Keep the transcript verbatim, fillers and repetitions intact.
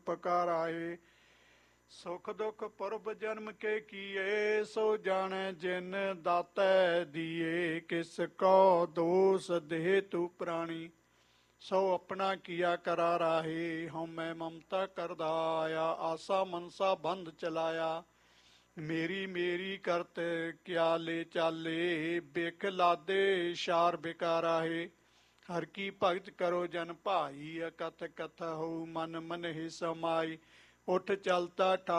ਪਕਾਰਾਏ। ਸੁਖ ਦੁਖ ਪੁਰਬ ਜਨਮ ਕੇ ਕੀਏ, ਸੋ ਜਾਣੈ ਜਿਨ ਦਾਤੈ ਦੀਏ। ਕਿਸ ਕੋ ਦੋਸ ਦੇਹ ਤੂ ਪ੍ਰਾਣੀ, ਸੋ ਆਪਣਾ ਕੀਆ ਕਰਾ ਰਾਹੇ। ਹਉਮੈ ਮਮਤਾ ਕਰਦਾ ਆਇਆ, ਆਸਾ ਮਨਸਾ ਬੰਧ ਚਲਾਇਆ। ਮੇਰੀ ਮੇਰੀ ਕਰਤ ਕਿਆ ਲੈ ਚਾਲੇ, ਬਿਖ ਲਾਦੇ ਸ਼ਾਰ ਬਿਕਾਰਾਹੇ। ਹਰ ਕੀ ਭਗਤ ਕਰੋ ਜਨ ਭਾਈ, ਅਕਥ ਕਥ ਹੋ ਮਨ ਮਨ ਹੀ ਸਮਾਈ। ਉੱਠ ਚਲਤਾ